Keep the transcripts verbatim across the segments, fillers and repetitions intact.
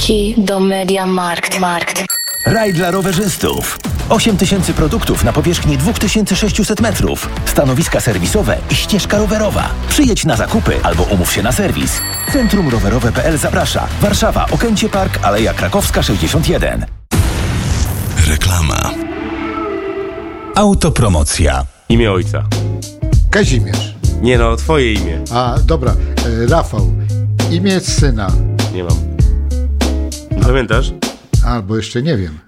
Łuki do MediaMarkt. Markt. Raj dla rowerzystów. osiem tysięcy produktów na powierzchni dwa tysiące sześćset metrów. Stanowiska serwisowe i ścieżka rowerowa. Przyjedź na zakupy albo umów się na serwis. Centrum Rowerowe kropka p l zaprasza. Warszawa, Okęcie Park, Aleja Krakowska sześćdziesiąt jeden. Reklama. Autopromocja. Imię ojca. Kazimierz. Nie no, twoje imię. A, dobra. E, Rafał. Imię syna. Nie mam. Pamiętasz? Albo jeszcze nie wiem.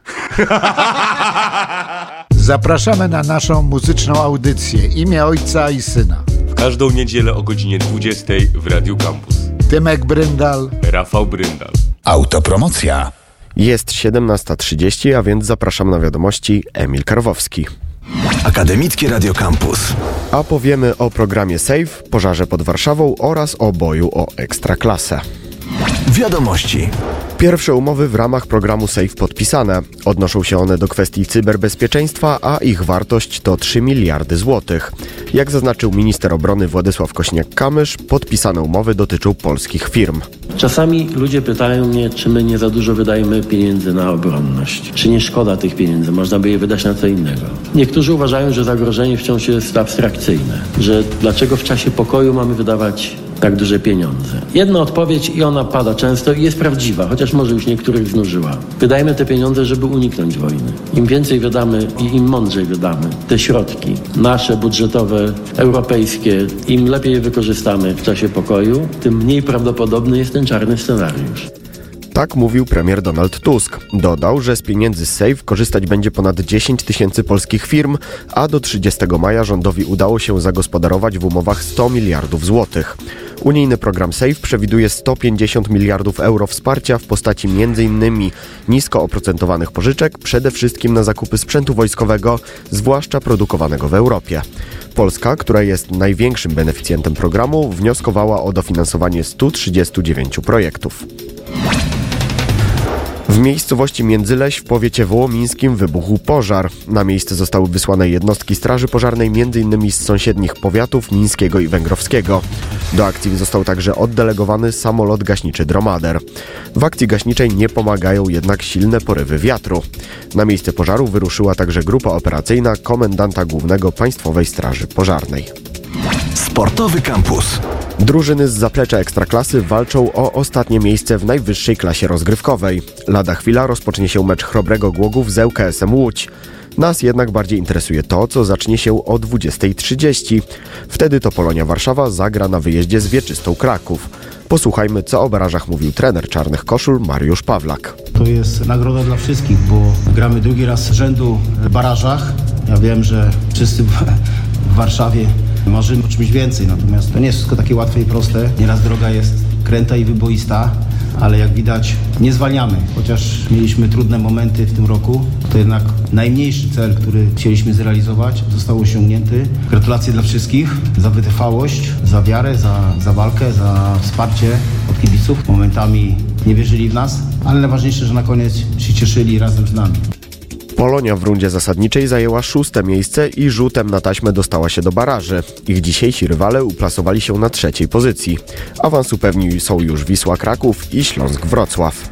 Zapraszamy na naszą muzyczną audycję Imię ojca i syna. W każdą niedzielę o godzinie dwudziestej w Radiu Campus. Tymek Bryndal. Rafał Bryndal. Autopromocja. Jest siedemnasta trzydzieści, a więc zapraszam na wiadomości. Emil Karwowski. Akademickie Radio Campus. A powiemy o programie SAFE, pożarze pod Warszawą oraz o boju o Ekstraklasę. Wiadomości. Pierwsze umowy w ramach programu SAFE podpisane. Odnoszą się one do kwestii cyberbezpieczeństwa, a ich wartość to trzy miliardy złotych. Jak zaznaczył minister obrony Władysław Kośniak-Kamysz, podpisane umowy dotyczą polskich firm. Czasami ludzie pytają mnie, czy my nie za dużo wydajemy pieniędzy na obronność. Czy nie szkoda tych pieniędzy, można by je wydać na co innego. Niektórzy uważają, że zagrożenie wciąż jest abstrakcyjne. Że dlaczego w czasie pokoju mamy wydawać tak duże pieniądze. Jedna odpowiedź i ona pada często i jest prawdziwa, chociaż może już niektórych znużyła. Wydajemy te pieniądze, żeby uniknąć wojny. Im więcej wydamy i im mądrzej wydamy te środki, nasze, budżetowe, europejskie, im lepiej je wykorzystamy w czasie pokoju, tym mniej prawdopodobny jest ten czarny scenariusz. Tak mówił premier Donald Tusk. Dodał, że z pieniędzy z SAFE korzystać będzie ponad dziesięć tysięcy polskich firm, a do trzydziestego maja rządowi udało się zagospodarować w umowach sto miliardów złotych. Unijny program SAFE przewiduje sto pięćdziesiąt miliardów euro wsparcia w postaci między innymi nisko oprocentowanych pożyczek, przede wszystkim na zakupy sprzętu wojskowego, zwłaszcza produkowanego w Europie. Polska, która jest największym beneficjentem programu, wnioskowała o dofinansowanie stu trzydziestu dziewięciu projektów. W miejscowości Międzyleś w powiecie wołomińskim wybuchł pożar. Na miejsce zostały wysłane jednostki straży pożarnej m.in. z sąsiednich powiatów mińskiego i węgrowskiego. Do akcji został także oddelegowany samolot gaśniczy Dromader. W akcji gaśniczej nie pomagają jednak silne porywy wiatru. Na miejsce pożaru wyruszyła także grupa operacyjna komendanta głównego Państwowej Straży Pożarnej. Sportowy Campus. Drużyny z zaplecza Ekstraklasy walczą o ostatnie miejsce w najwyższej klasie rozgrywkowej. Lada chwila rozpocznie się mecz Chrobrego Głogów z L K S-em Łódź. Nas jednak bardziej interesuje to, co zacznie się o dwudziestej trzydzieści. Wtedy to Polonia Warszawa zagra na wyjeździe z Wieczystą Kraków. Posłuchajmy, co o barażach mówił trener Czarnych Koszul Mariusz Pawlak. To jest nagroda dla wszystkich, bo gramy drugi raz z rzędu w barażach. Ja wiem, że wszyscy w Warszawie marzymy o czymś więcej, natomiast to nie jest wszystko takie łatwe i proste. Nieraz droga jest kręta i wyboista, ale jak widać nie zwalniamy. Chociaż mieliśmy trudne momenty w tym roku, to jednak najmniejszy cel, który chcieliśmy zrealizować, został osiągnięty. Gratulacje dla wszystkich za wytrwałość, za wiarę, za, za walkę, za wsparcie od kibiców. Momentami nie wierzyli w nas, ale najważniejsze, że na koniec się cieszyli razem z nami. Polonia w rundzie zasadniczej zajęła szóste miejsce i rzutem na taśmę dostała się do baraży. Ich dzisiejsi rywale uplasowali się na trzeciej pozycji. Awans upewnił są już Wisła Kraków i Śląsk Wrocław.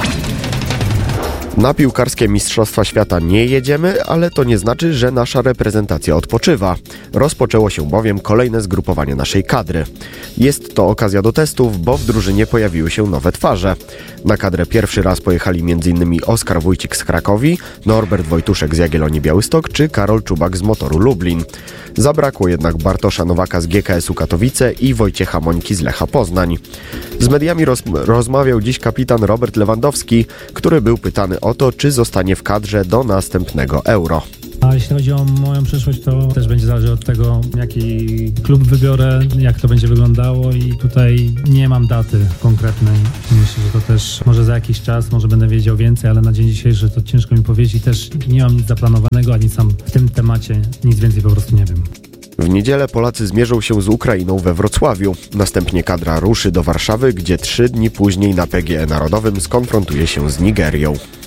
Na piłkarskie Mistrzostwa Świata nie jedziemy, ale to nie znaczy, że nasza reprezentacja odpoczywa. Rozpoczęło się bowiem kolejne zgrupowanie naszej kadry. Jest to okazja do testów, bo w drużynie pojawiły się nowe twarze. Na kadrę pierwszy raz pojechali m.in. Oskar Wójcik z Krakowi, Norbert Wojtuszek z Jagiellonii Białystok czy Karol Czubak z Motoru Lublin. Zabrakło jednak Bartosza Nowaka z G K S-u Katowice i Wojciecha Mońki z Lecha Poznań. Z mediami roz- rozmawiał dziś kapitan Robert Lewandowski, który był pytany o to, czy zostanie w kadrze do następnego Euro. A jeśli chodzi o moją przyszłość, to też będzie zależeć od tego, jaki klub wybiorę, jak to będzie wyglądało i tutaj nie mam daty konkretnej. Myślę, że to też może za jakiś czas, może będę wiedział więcej, ale na dzień dzisiejszy to ciężko mi powiedzieć i też nie mam nic zaplanowanego, ani sam w tym temacie nic więcej po prostu nie wiem. W niedzielę Polacy zmierzą się z Ukrainą we Wrocławiu. Następnie kadra ruszy do Warszawy, gdzie trzy dni później na P G E Narodowym skonfrontuje się z Nigerią.